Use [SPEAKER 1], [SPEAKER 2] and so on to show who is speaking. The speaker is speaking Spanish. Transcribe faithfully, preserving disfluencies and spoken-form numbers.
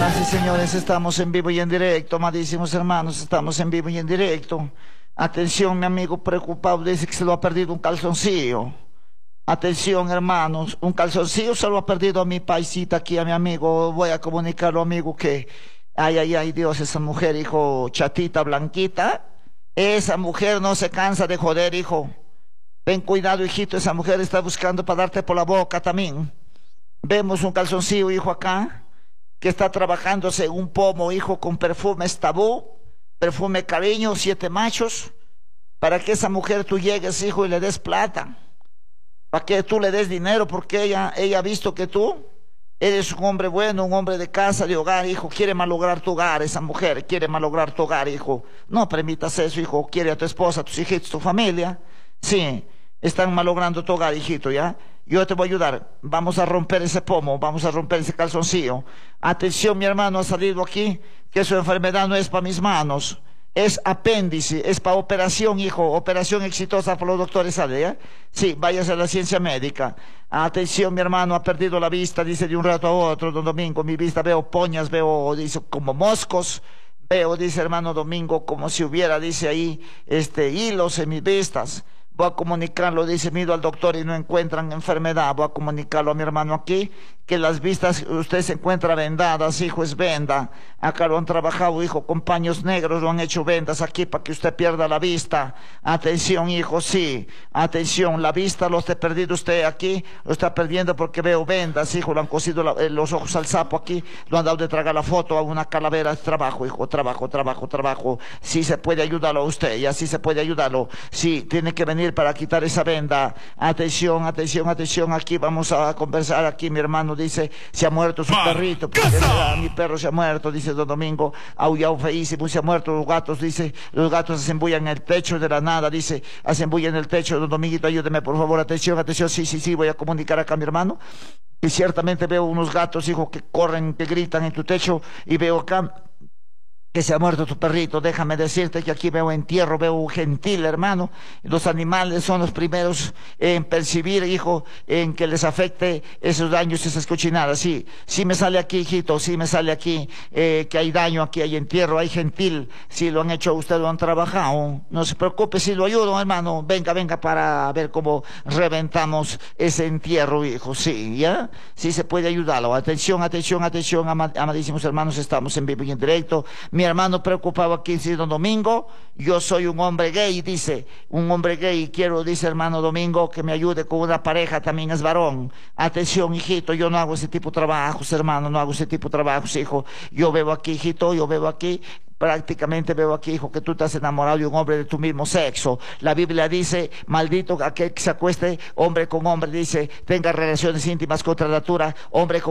[SPEAKER 1] Señoras y señores, estamos en vivo y en directo, amadísimos hermanos, estamos en vivo y en directo. Atención, mi amigo preocupado dice que se lo ha perdido un calzoncillo. Atención, hermanos, un calzoncillo se lo ha perdido a mi paisita aquí, a mi amigo. Voy a comunicarlo, amigo, que ay, ay, ay, Dios, esa mujer, hijo, chatita, blanquita, esa mujer no se cansa de joder, hijo. Ten cuidado, hijito, esa mujer está buscando para darte por la boca también. Vemos un calzoncillo, hijo, acá, que está trabajándose en un pomo, hijo, con perfumes tabú, perfume cariño, siete machos, para que esa mujer tú llegues, hijo, y le des plata, para que tú le des dinero, porque ella, ella ha visto que tú eres un hombre bueno, un hombre de casa, de hogar, hijo. Quiere malograr tu hogar, esa mujer quiere malograr tu hogar, hijo. No permitas eso, hijo. Quiere a tu esposa, a tus hijitos, tu familia. Sí, están malogrando tu hogar, hijito, ¿ya? Yo te voy a ayudar. Vamos a romper ese pomo, vamos a romper ese calzoncillo. Atención, mi hermano ha salido aquí, que su enfermedad no es para mis manos. Es apéndice, es para operación, hijo, operación exitosa por los doctores, ¿sabe? ¿Eh? Sí, váyase a la ciencia médica. Atención, mi hermano, ha perdido la vista, dice de un rato a otro, don Domingo, mi vista, veo poñas, veo, dice, como moscos, veo, dice hermano Domingo, como si hubiera, dice ahí, este, hilos en mis vistas. Voy a comunicarlo, dice, mido al doctor y no encuentran enfermedad. Voy a comunicarlo a mi hermano aquí, que las vistas, usted se encuentra vendadas, hijo, es venda. Acá lo han trabajado, hijo, con paños negros, lo han hecho vendas aquí para que usted pierda la vista. Atención, hijo, sí. Atención, la vista lo está perdiendo usted aquí, lo está perdiendo porque veo vendas, hijo, lo han cosido la, eh, los ojos al sapo aquí, lo han dado de tragar la foto a una calavera. Trabajo, hijo, trabajo, trabajo, trabajo. Sí se puede ayudarlo a usted, y así se puede ayudarlo. Sí, tiene que venir para quitar esa venda. Atención, atención, atención, aquí vamos a conversar. Aquí mi hermano dice, se ha muerto su perrito, porque mira, mi perro se ha muerto, dice don Domingo, aullado feísimo, se ha muerto los gatos, dice, los gatos se embullan en el techo de la nada, dice, se embullan en el techo. Don Dominguito, ayúdeme por favor, atención, atención, sí, sí, sí, voy a comunicar acá a mi hermano, y ciertamente veo unos gatos, hijo, que corren, que gritan en tu techo, y veo acá que se ha muerto tu perrito. Déjame decirte que aquí veo entierro, veo un gentil, hermano. Los animales son los primeros en percibir, hijo, en que les afecte esos daños, esas cochinadas. Sí, sí me sale aquí, hijito, sí me sale aquí eh, que hay daño, aquí hay entierro, hay gentil. Si lo han hecho, usted lo han trabajado. No se preocupe, si lo ayudo, hermano. Venga, venga para ver cómo reventamos ese entierro, hijo. Sí, ¿ya? Sí se puede ayudarlo. Atención, atención, atención, amad amadísimos hermanos, estamos en vivo y en directo. Mi hermano preocupado aquí, dice don Domingo, yo soy un hombre gay, dice, un hombre gay, quiero, dice hermano Domingo, que me ayude con una pareja, también es varón. Atención, hijito, yo no hago ese tipo de trabajos, hermano, no hago ese tipo de trabajos, hijo. Yo veo aquí, hijito, yo veo aquí, prácticamente veo aquí, hijo, que tú estás enamorado de un hombre de tu mismo sexo. La Biblia dice, maldito aquel que se acueste hombre con hombre, dice, tenga relaciones íntimas contra la natura, hombre con